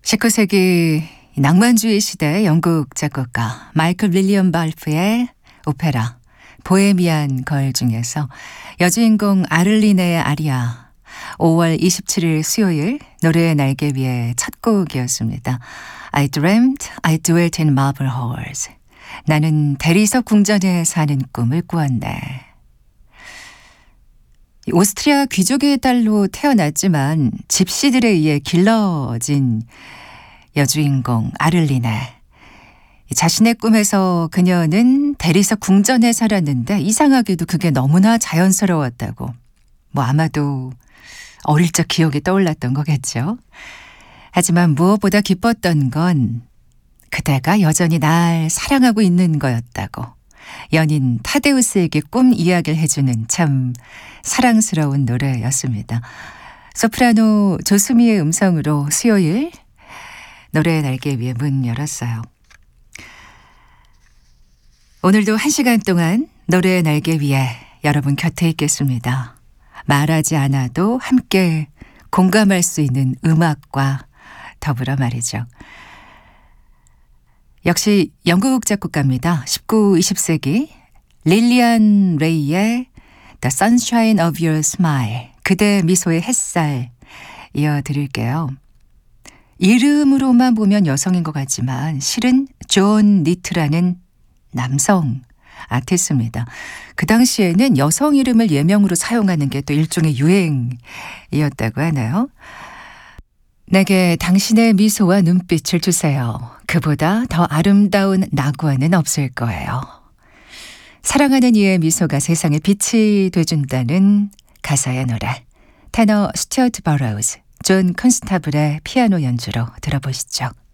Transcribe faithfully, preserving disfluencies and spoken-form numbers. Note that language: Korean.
십구 세기 낭만주의 시대 영국 작곡가 마이클 윌리엄 발프의 오페라 보헤미안 걸 중에서 여주인공 아를리네의 아리아 오월 이십칠일 수요일 노래의 날개 위의 첫 곡이었습니다. I dreamt I dwelt in marble halls. 나는 대리석 궁전에 사는 꿈을 꾸었네. 오스트리아 귀족의 딸로 태어났지만 집시들에 의해 길러진 여주인공 아를리네. 자신의 꿈에서 그녀는 대리석 궁전에 살았는데 이상하게도 그게 너무나 자연스러웠다고. 뭐 아마도 어릴 적 기억이 떠올랐던 거겠죠. 하지만 무엇보다 기뻤던 건 그대가 여전히 날 사랑하고 있는 거였다고. 연인 타데우스에게 꿈 이야기를 해주는 참 사랑스러운 노래였습니다. 소프라노 조수미의 음성으로 수요일 노래의 날개 위에 문 열었어요. 오늘도 한 시간 동안 노래의 날개 위에 여러분 곁에 있겠습니다. 말하지 않아도 함께 공감할 수 있는 음악과 더불어 말이죠. 역시 영국 작곡가입니다. 십구, 이십 세기 릴리안 레이의 The Sunshine of Your Smile, 그대 미소의 햇살 이어드릴게요. 이름으로만 보면 여성인 것 같지만 실은 존 니트라는 남성 아티스트입니다. 그 당시에는 여성 이름을 예명으로 사용하는 게 또 일종의 유행이었다고 하나요? 내게 당신의 미소와 눈빛을 주세요. 그보다 더 아름다운 낙원은 없을 거예요. 사랑하는 이의 미소가 세상에 빛이 돼준다는 가사의 노래. 테너 스튜어트 버러우즈, 존 컨스타블의 피아노 연주로 들어보시죠.